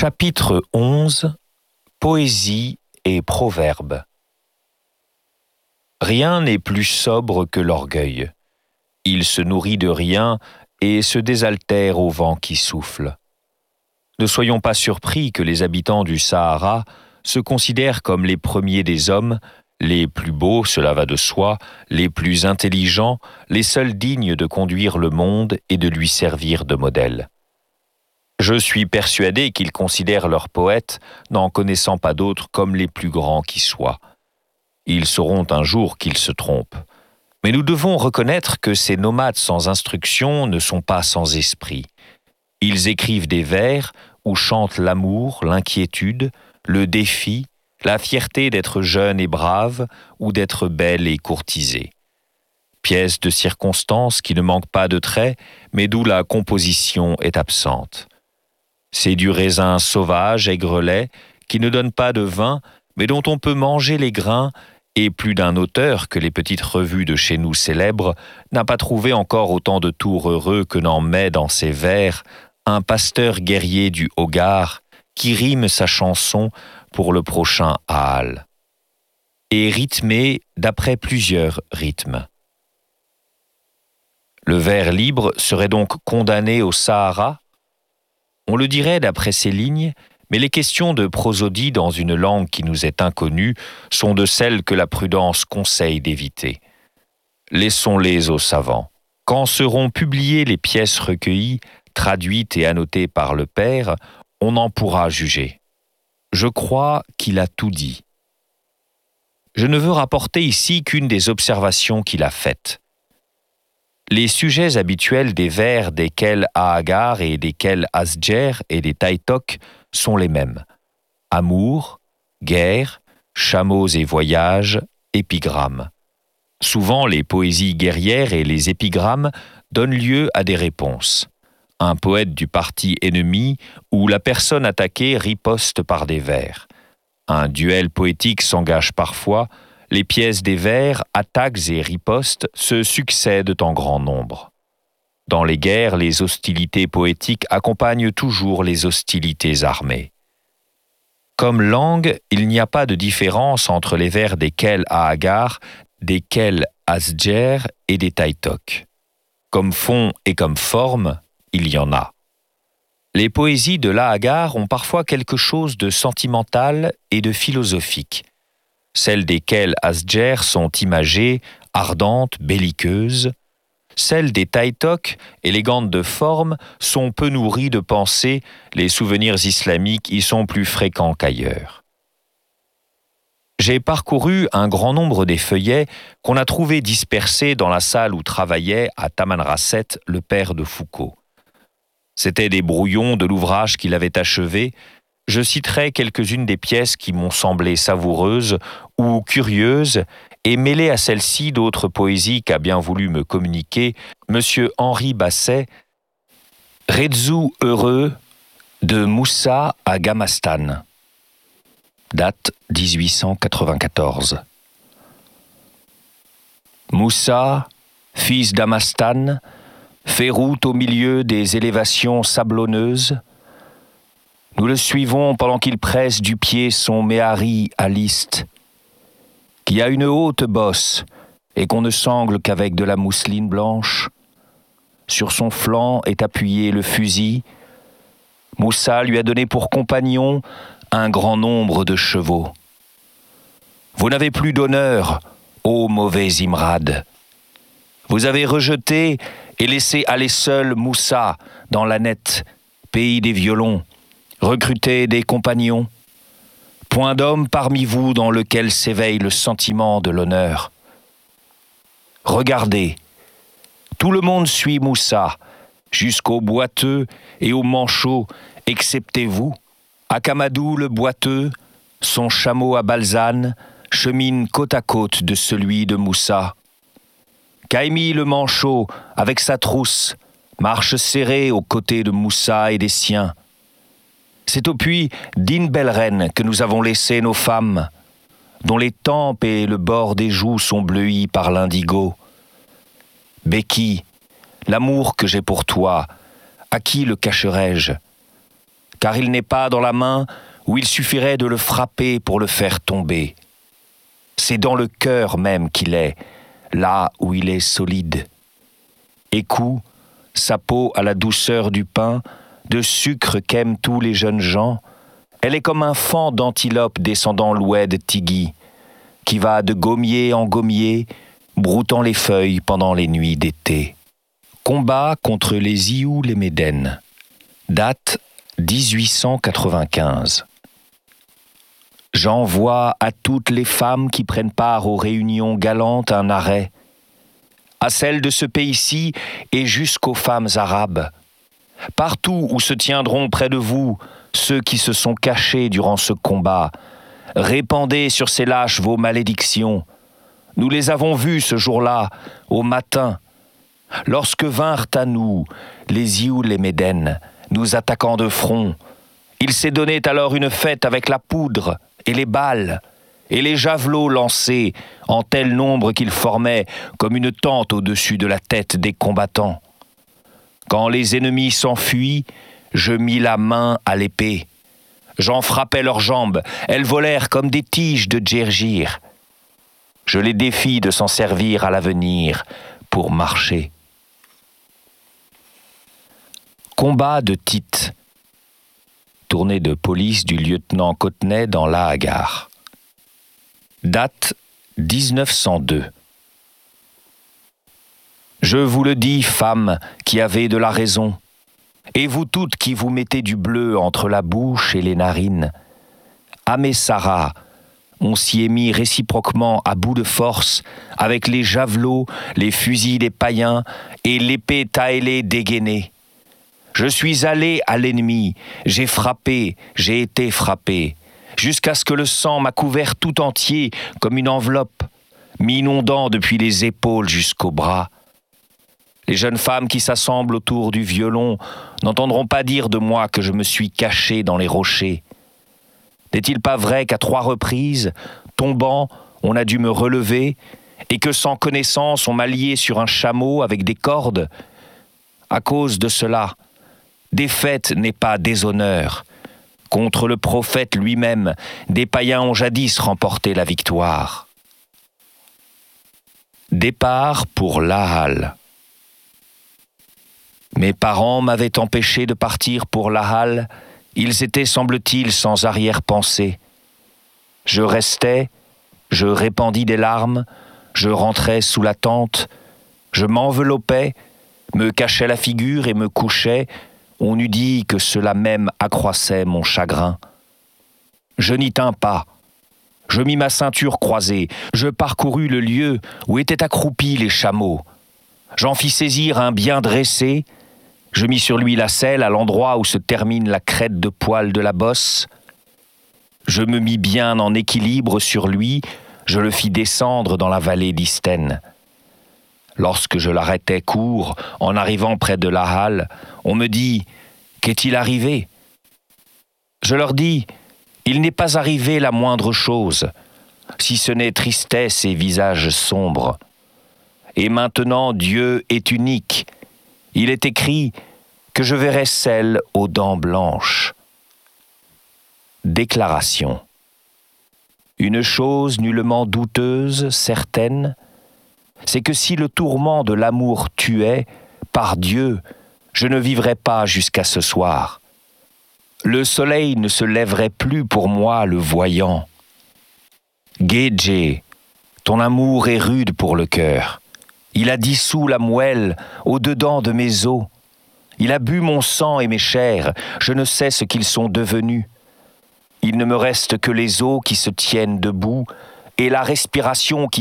Chapitre 11 Poésie et proverbes. Rien n'est plus sobre que l'orgueil. Il se nourrit de rien et se désaltère au vent qui souffle. Ne soyons pas surpris que les habitants du Sahara se considèrent comme les premiers des hommes, les plus beaux, cela va de soi, les plus intelligents, les seuls dignes de conduire le monde et de lui servir de modèle. Je suis persuadé qu'ils considèrent leurs poètes, n'en connaissant pas d'autres, comme les plus grands qui soient. Ils sauront un jour qu'ils se trompent. Mais nous devons reconnaître que ces nomades sans instruction ne sont pas sans esprit. Ils écrivent des vers où chantent l'amour, l'inquiétude, le défi, la fierté d'être jeune et brave ou d'être belle et courtisée. Pièces de circonstance qui ne manquent pas de traits, mais d'où la composition est absente. C'est du raisin sauvage, aigrelet, qui ne donne pas de vin, mais dont on peut manger les grains, et plus d'un auteur que les petites revues de chez nous célèbrent n'a pas trouvé encore autant de tours heureux que n'en met dans ses vers un pasteur guerrier du Hogar qui rime sa chanson pour le prochain Aal, et rythmé d'après plusieurs rythmes. Le vers libre serait donc condamné au Sahara? On le dirait d'après ces lignes, mais les questions de prosodie dans une langue qui nous est inconnue sont de celles que la prudence conseille d'éviter. Laissons-les aux savants. Quand seront publiées les pièces recueillies, traduites et annotées par le père, on en pourra juger. Je crois qu'il a tout dit. Je ne veux rapporter ici qu'une des observations qu'il a faites. Les sujets habituels des vers des Kel Ahagar et des Kel Asdjer et des Taïtok sont les mêmes. Amour, guerre, chameaux et voyages, épigrammes. Souvent, les poésies guerrières et les épigrammes donnent lieu à des réponses. Un poète du parti ennemi ou la personne attaquée riposte par des vers. Un duel poétique s'engage parfois. Les pièces des vers, attaques et ripostes se succèdent en grand nombre. Dans les guerres, les hostilités poétiques accompagnent toujours les hostilités armées. Comme langue, il n'y a pas de différence entre les vers des Kel Ahagar, des Kel Asdjer et des Taïtok. Comme fond et comme forme, il y en a. Les poésies de l'Ahagar ont parfois quelque chose de sentimental et de philosophique. Celles des Kel Asdjer sont imagées, ardentes, belliqueuses. Celles des Taïtok, élégantes de forme, sont peu nourries de pensée, les souvenirs islamiques y sont plus fréquents qu'ailleurs. J'ai parcouru un grand nombre des feuillets qu'on a trouvés dispersés dans la salle où travaillait à Tamanrasset le père de Foucault. C'étaient des brouillons de l'ouvrage qu'il avait achevé. Je citerai quelques-unes des pièces qui m'ont semblé savoureuses ou curieuses et mêler à celles-ci d'autres poésies qu'a bien voulu me communiquer M. Henri Basset, Redzou heureux de Moussa à Gamastan. Date 1894. Moussa, fils d'Amastan, fait route au milieu des élévations sablonneuses. Nous le suivons pendant qu'il presse du pied son méhari à liste, qui a une haute bosse et qu'on ne sangle qu'avec de la mousseline blanche. Sur son flanc est appuyé le fusil. Moussa lui a donné pour compagnon un grand nombre de chevaux. Vous n'avez plus d'honneur, ô mauvais Imrad. Vous avez rejeté et laissé aller seul Moussa dans l'Anet, pays des violons, recruter des compagnons. Point d'homme parmi vous dans lequel s'éveille le sentiment de l'honneur. Regardez, tout le monde suit Moussa, jusqu'au boiteux et au manchot, excepté vous. Akamadou le boiteux, son chameau à balzane, chemine côte à côte de celui de Moussa. Kaimi le manchot, avec sa trousse, marche serré aux côtés de Moussa et des siens. C'est au puits d'In Belren que nous avons laissé nos femmes, dont les tempes et le bord des joues sont bleuis par l'indigo. Beki, l'amour que j'ai pour toi, à qui le cacherai-je? car il n'est pas dans la main où il suffirait de le frapper pour le faire tomber. C'est dans le cœur même qu'il est, là où il est solide. Écou, sa peau à la douceur du pain, de sucre qu'aiment tous les jeunes gens, elle est comme un faon d'antilope descendant l'oued Tigui, qui va de gommier en gommier, broutant les feuilles pendant les nuits d'été. Combat contre les Iou les Médènes. Date 1895. J'envoie à toutes les femmes qui prennent part aux réunions galantes un arrêt, à celles de ce pays-ci et jusqu'aux femmes arabes. Partout où se tiendront près de vous ceux qui se sont cachés durant ce combat, répandez sur ces lâches vos malédictions. Nous les avons vus ce jour-là, au matin, lorsque vinrent à nous les Iou les Médènes, nous attaquant de front. Ils s'est donné alors une fête avec la poudre et les balles, et les javelots lancés en tel nombre qu'ils formaient comme une tente au-dessus de la tête des combattants. Quand les ennemis s'enfuient, je mis la main à l'épée. J'en frappai leurs jambes, elles volèrent comme des tiges de djergir. Je les défie de s'en servir à l'avenir pour marcher. Combat de Tite. Tournée de police du lieutenant Cotenay dans l'Aagar. Date 1902. Je vous le dis, femmes qui avez de la raison, et vous toutes qui vous mettez du bleu entre la bouche et les narines, à Messara, on s'y est mis réciproquement à bout de force avec les javelots, les fusils des païens et l'épée taëlée dégainée. Je suis allé à l'ennemi, j'ai frappé, j'ai été frappé, jusqu'à ce que le sang m'a couvert tout entier comme une enveloppe, m'inondant depuis les épaules jusqu'aux bras. Les jeunes femmes qui s'assemblent autour du violon n'entendront pas dire de moi que je me suis caché dans les rochers. N'est-il pas vrai qu'à 3 reprises, tombant, on a dû me relever, et que sans connaissance, on m'a lié sur un chameau avec des cordes? À cause de cela, défaite n'est pas déshonneur. Contre le prophète lui-même, des païens ont jadis remporté la victoire. Départ pour Lahal. Mes parents m'avaient empêché de partir pour Lahal. Ils étaient, semble-t-il, sans arrière-pensée. Je restais, je répandis des larmes, je rentrais sous la tente, je m'enveloppais, me cachais la figure et me couchais. On eût dit que cela même accroissait mon chagrin. Je n'y tins pas. Je mis ma ceinture croisée, je parcourus le lieu où étaient accroupis les chameaux. J'en fis saisir un bien dressé, je mis sur lui la selle à l'endroit où se termine la crête de poil de la bosse. Je me mis bien en équilibre sur lui, je le fis descendre dans la vallée d'Istène. Lorsque je l'arrêtai court, en arrivant près de Lahal, on me dit « Qu'est-il arrivé ?» Je leur dis « Il n'est pas arrivé la moindre chose, si ce n'est tristesse et visage sombre. Et maintenant Dieu est unique. Il est écrit que je verrai celle aux dents blanches. » Déclaration. Une chose nullement douteuse, certaine, c'est que si le tourment de l'amour tuait, par Dieu, je ne vivrais pas jusqu'à ce soir. Le soleil ne se lèverait plus pour moi le voyant. Gédjé, ton amour est rude pour le cœur. Il a dissous la moelle au-dedans de mes os. Il a bu mon sang et mes chairs, je ne sais ce qu'ils sont devenus. Il ne me reste que les os qui se tiennent debout et la respiration qui